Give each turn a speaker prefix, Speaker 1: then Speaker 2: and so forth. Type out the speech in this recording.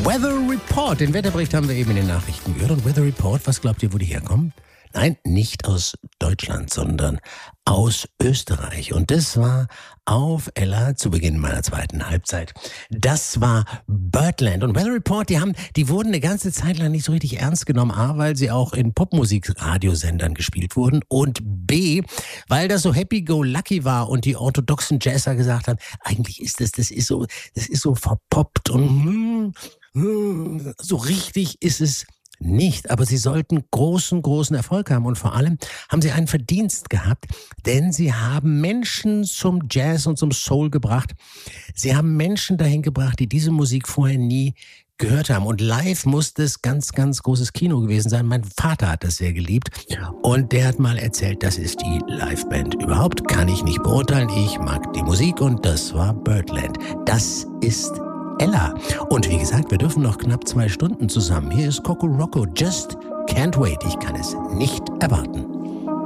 Speaker 1: Weather Report, den Wetterbericht haben wir eben in den Nachrichten gehört. Und Weather Report, was glaubt ihr, wo die herkommen? Nein, nicht aus Deutschland, sondern aus Österreich. Und das war auf Ella zu Beginn meiner zweiten Halbzeit. Das war Birdland. Und Weather Report, die wurden eine ganze Zeit lang nicht so richtig ernst genommen. A, weil sie auch in Popmusik-Radiosendern gespielt wurden. Und B, weil das so happy-go-lucky war und die orthodoxen Jazzer gesagt haben, eigentlich ist das ist so verpoppt und so richtig ist es nicht, aber sie sollten großen Erfolg haben und vor allem haben sie einen Verdienst gehabt, denn sie haben Menschen zum Jazz und zum Soul gebracht. Sie haben Menschen dahin gebracht, die diese Musik vorher nie gehört haben und live muss das ganz großes Kino gewesen sein. Mein Vater hat das sehr geliebt und der hat mal erzählt, das ist die Liveband. Überhaupt kann ich nicht beurteilen, ich mag die Musik und das war Birdland. Das ist Ella. Und wie gesagt, wir dürfen noch knapp 2 Stunden zusammen. Hier ist Coco Rocco. Just can't wait. Ich kann es nicht erwarten.